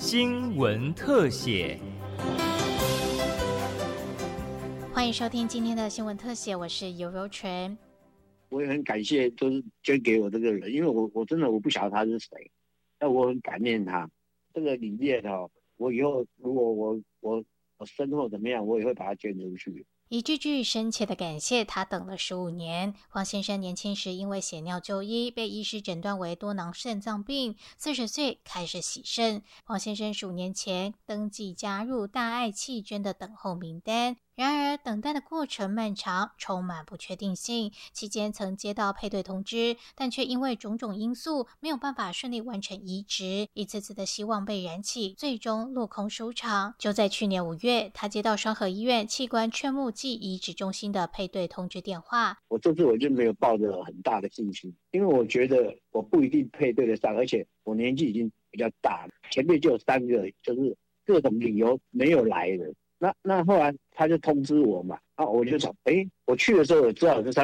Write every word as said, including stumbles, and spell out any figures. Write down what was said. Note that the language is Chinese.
新闻特写。 欢迎收听今天的新闻特写，我是尤尤纯。 我也很感谢，就是捐给我这个人，因为我我真的我不晓得他是谁，但我很感念他。这个理念哦，我以后如果我我我身后怎么样，我也会把它捐出去。 一句句深切的感谢，他等了十五年。黄先生年轻时因为血尿就医，被医师诊断为多囊肾脏病，四十岁开始洗肾。黄先生十五年前登记加入大爱弃捐的等候名单。然而等待的过程漫长，充满不确定性，期间曾接到配对通知，但却因为种种因素没有办法顺利完成移植，一次次的希望被燃起，最终落空收场。就在去年五月，他接到双和医院器官劝募暨移植中心的配对通知电话。 我这次我就没有抱着很大的信心，因为我觉得我不一定配对得上，而且我年纪已经比较大了，前面就有三个就是各种理由没有来的。那那后来他就通知我嘛，啊，我就想，哎，我去的时候我知道有这三